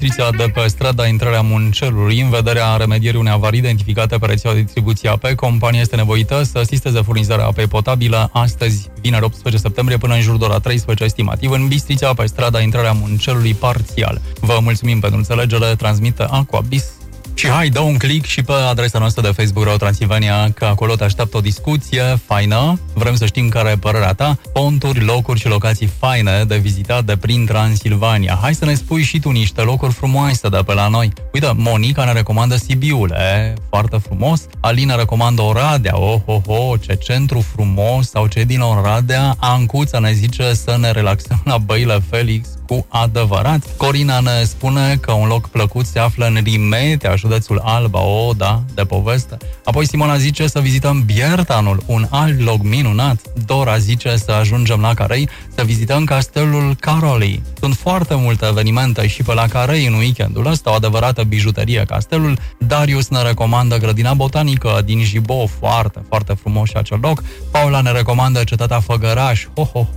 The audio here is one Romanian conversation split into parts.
Bistrița de pe strada intrarea Muncelului, în vederea remedierii unei avarii identificate pe rețeaua de distribuție AP, compania este nevoită să asisteze furnizarea apei potabile astăzi, vineri 18 septembrie, până în jur de ora 13, estimativ, în Bistrița pe strada intrarea Muncelului parțial. Vă mulțumim pentru înțelegere, transmite Aquabis. Și hai, dă un click și pe adresa noastră de Facebook Radio Transilvania, că acolo te așteaptă o discuție faină. Vrem să știm care e părerea ta, ponturi, locuri și locații faine de vizitat de prin Transilvania. Hai să ne spui și tu niște locuri frumoase de pe la noi. Uite, Monica ne recomandă Sibiul, foarte frumos. Alina recomandă Oradea, ce centru frumos, sau ce din Oradea. Ancuța ne zice să ne relaxăm la Băile Felix cu adevărat. Corina ne spune că un loc plăcut se află în Rimetea, județul Alba, da, de poveste. Apoi Simona zice să vizităm Biertanul, un alt loc minunat. Dora zice să ajungem la Carei, să vizităm castelul Caroli. Sunt foarte multe evenimente și pe la Carei în weekendul ăsta, o adevărată bijuterie castelul. Darius ne recomandă grădina botanică din Jibo, foarte, foarte frumos și acel loc. Paula ne recomandă cetatea Făgăraș,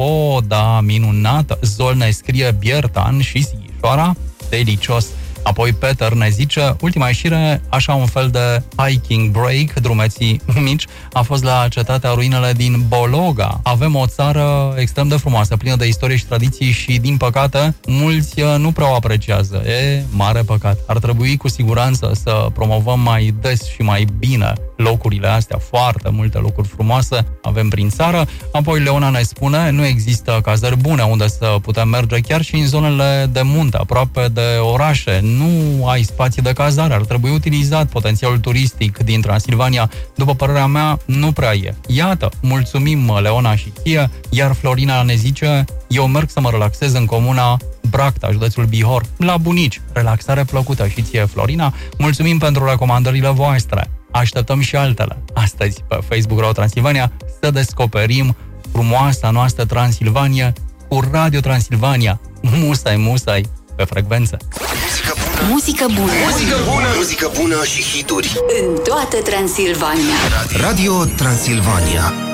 da, minunată. Zol ne scrie Biertan și Sighișoara, delicios. Apoi Peter ne zice, ultima ieșire, așa un fel de hiking break, drumeții mici, a fost la cetatea ruinele din Bologa. Avem o țară extrem de frumoasă, plină de istorie și tradiții și, din păcate, mulți nu prea o apreciază. E mare păcat. Ar trebui cu siguranță să promovăm mai des și mai bine locurile astea, foarte multe locuri frumoase avem prin țară. Apoi Leona ne spune, nu există cazări bune unde să putem merge, chiar și în zonele de munte, aproape de orașe. Nu ai spații de cazare, ar trebui utilizat potențialul turistic din Transilvania. După părerea mea, nu prea e. Iată, mulțumim Leona și ție, iar Florina ne zice, eu merg să mă relaxez în comuna Bracta, județul Bihor, la bunici. Relaxare plăcută și ție, Florina. Mulțumim pentru recomandările voastre. Așteptăm și altele. Astăzi, pe Facebook Radio Transilvania, să descoperim frumoasa noastră Transilvania cu Radio Transilvania. Musai, pe frecvență. Muzică bună. Muzică bună și hituri. În toată Transilvania. Radio Transilvania.